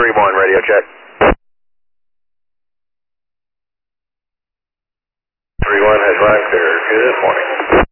3-1, radio check. 3-1 has line clear. Good morning.